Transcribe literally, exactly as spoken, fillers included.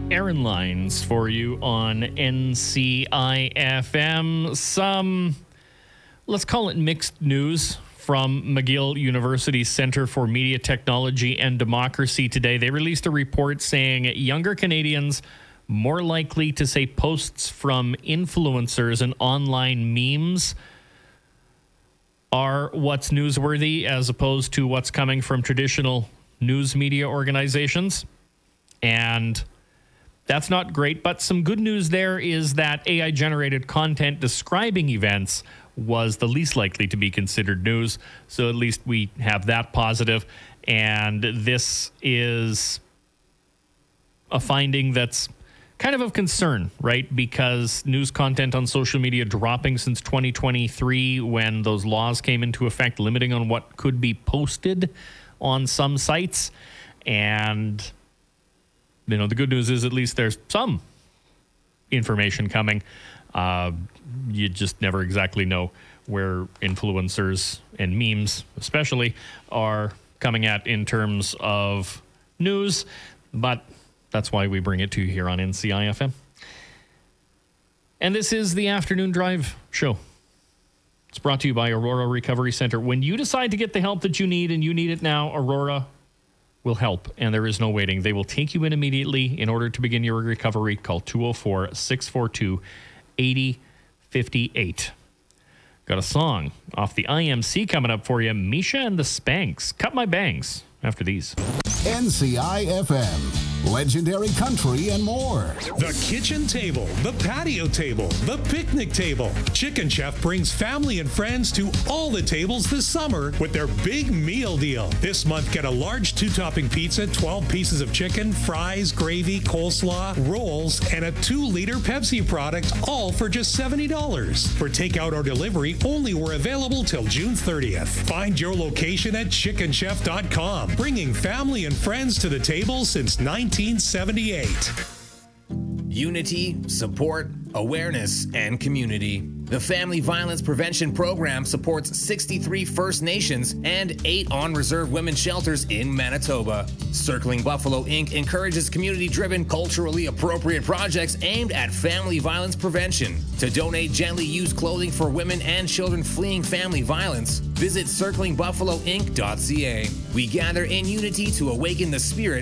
Aaron Lines for you on N C I F M. Some, let's call it mixed news from McGill University Centre for Media Technology and Democracy today. They released a report saying younger Canadians more likely to say posts from influencers and online memes are what's newsworthy as opposed to what's coming from traditional news media organizations. And that's not great, but some good news there is that A I-generated content describing events was the least likely to be considered news. So at least we have that positive. And this is a finding that's kind of of concern, right? Because news content on social media dropping since twenty twenty-three when those laws came into effect, limiting on what could be posted on some sites. And you know, the good news is at least there's some information coming. Uh, you just never exactly know where influencers and memes especially are coming at in terms of news. But that's why we bring it to you here on N C I F M. And this is the Afternoon Drive Show. It's brought to you by Aurora Recovery Center. When you decide to get the help that you need and you need it now, Aurora will help, and there is no waiting. They will take you in immediately in order to begin your recovery. Call two oh four, six four two, eight oh five eight. Got a song off the I M C coming up for you. Misha and the Spanks. Cut My Bangs after these. N C I F M, legendary country and more. The kitchen table, the patio table, the picnic table. Chicken Chef brings family and friends to all the tables this summer with their big meal deal. This month, get a large two-topping pizza, twelve pieces of chicken, fries, gravy, coleslaw, rolls, and a two-liter Pepsi product, all for just seventy dollars. For takeout or delivery, only were available till June thirtieth. Find your location at chicken chef dot com, bringing family and friends to the table since nineteen seventy-eight. Unity, support, awareness, and community. The Family Violence Prevention Program supports sixty-three First Nations and eight on-reserve women's shelters in Manitoba. Circling Buffalo Incorporated encourages community-driven, culturally appropriate projects aimed at family violence prevention. To donate gently used clothing for women and children fleeing family violence, visit circling buffalo inc dot c a. We gather in unity to awaken the spirit